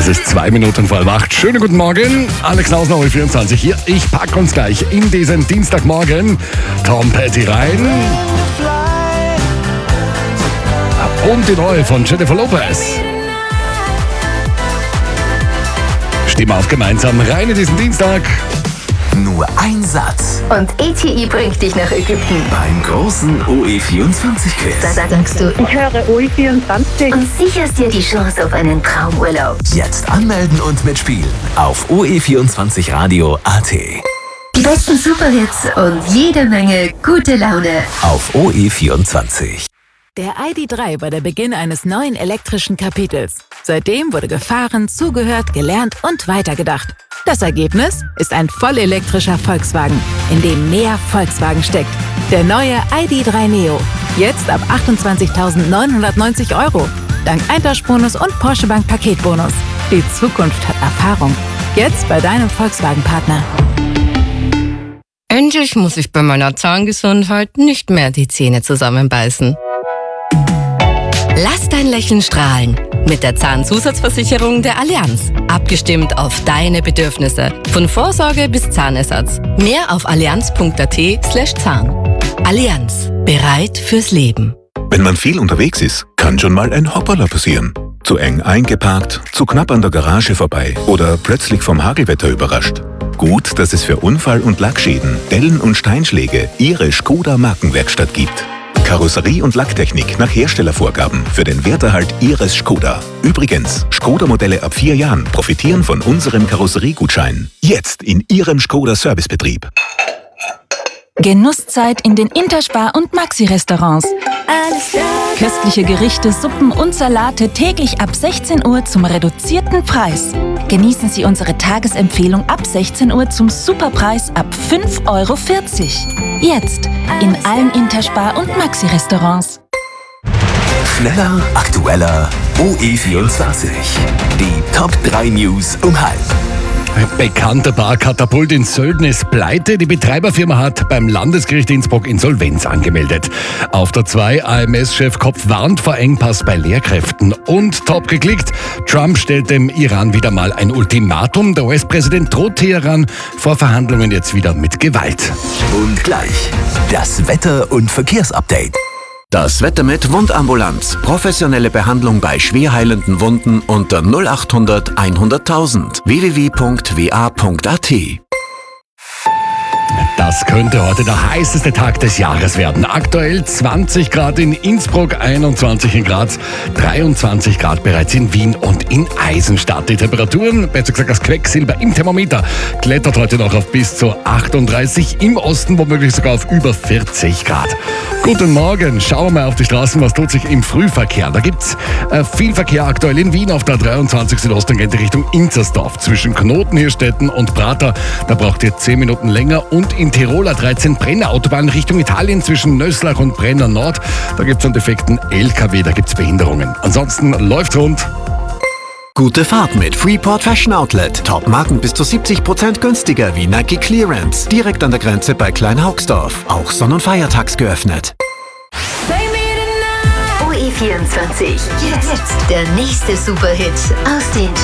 Es ist 2 Minuten vor 8. Schönen guten Morgen, Alex Nausner, OE24 hier. Ich packe uns gleich in diesen Dienstagmorgen Tom Petty rein. Und die neue von Jennifer Lopez. Stimmen auf gemeinsam rein in diesen Dienstag. Nur ein Satz. Und ETI bringt dich nach Ägypten. Beim großen OE24-Quiz. Da sagst du, Ich höre OE24. und sicherst dir die Chance auf einen Traumurlaub. Jetzt anmelden und mitspielen auf OE24radio.at. Die besten Superhits und jede Menge gute Laune. Auf OE24. Der ID.3 war der Beginn eines neuen elektrischen Kapitels. Seitdem wurde gefahren, zugehört, gelernt und weitergedacht. Das Ergebnis ist ein vollelektrischer Volkswagen, in dem mehr Volkswagen steckt. Der neue ID.3 Neo. Jetzt ab 28.990 €. Dank Eintauschbonus und Porsche Bank Paketbonus. Die Zukunft hat Erfahrung. Jetzt bei deinem Volkswagen-Partner. Endlich muss ich bei meiner Zahngesundheit nicht mehr die Zähne zusammenbeißen. Lass dein Lächeln strahlen mit der Zahnzusatzversicherung der Allianz. Abgestimmt auf deine Bedürfnisse. Von Vorsorge bis Zahnersatz. Mehr auf allianz.at/Zahn. Allianz. Bereit fürs Leben. Wenn man viel unterwegs ist, kann schon mal ein Hoppala passieren. Zu eng eingeparkt, zu knapp an der Garage vorbei oder plötzlich vom Hagelwetter überrascht. Gut, dass es für Unfall- und Lackschäden, Dellen und Steinschläge Ihre Skoda Markenwerkstatt gibt. Karosserie- und Lacktechnik nach Herstellervorgaben für den Werterhalt Ihres Skoda. Übrigens, Skoda-Modelle ab 4 Jahren profitieren von unserem Karosseriegutschein. Jetzt in Ihrem Skoda-Servicebetrieb. Genusszeit in den Interspar- und Maxi-Restaurants. Köstliche Gerichte, Suppen und Salate täglich ab 16 Uhr zum reduzierten Preis. Genießen Sie unsere Tagesempfehlung ab 16 Uhr zum Superpreis ab 5,40 €. Jetzt in allen Interspar- und Maxi-Restaurants. Schneller, aktueller, OE24. Die Top 3 News um 12:30. Bekannter Bar-Katapult in Sölden ist pleite. Die Betreiberfirma hat beim Landesgericht Innsbruck Insolvenz angemeldet. Auf der 2 AMS-Chef Kopf warnt vor Engpass bei Lehrkräften. Und top geklickt, Trump stellt dem Iran wieder mal ein Ultimatum. Der US-Präsident droht Teheran vor Verhandlungen jetzt wieder mit Gewalt. Und gleich das Wetter- und Verkehrsupdate. Das Wetter mit Wundambulanz. Professionelle Behandlung bei schwerheilenden Wunden unter 0800 100.000. www.wa.at. Das könnte heute der heißeste Tag des Jahres werden. Aktuell 20 Grad in Innsbruck, 21 in Graz, 23 Grad bereits in Wien und in Eisenstadt. Die Temperaturen, besser gesagt das Quecksilber im Thermometer, klettert heute noch auf bis zu 38, im Osten womöglich sogar auf über 40 Grad. Guten Morgen, schauen wir mal auf die Straßen, was tut sich im Frühverkehr. Da gibt's viel Verkehr aktuell in Wien auf der 23 Südosttangente Richtung Inzersdorf. Zwischen Knotenhirstetten und Prater, da braucht ihr 10 Minuten länger. Und in Tiroler 13 Brenner Autobahn Richtung Italien zwischen Nöslach und Brenner Nord. Da gibt's einen defekten LKW, da gibt's Behinderungen. Ansonsten läuft rund. Gute Fahrt mit Freeport Fashion Outlet. Top-Marken bis zu 70% günstiger wie Nike Clearance. Direkt an der Grenze bei Kleinhaugsdorf. Auch Sonn- und Feiertags geöffnet. OE24. Jetzt der nächste Superhit aus den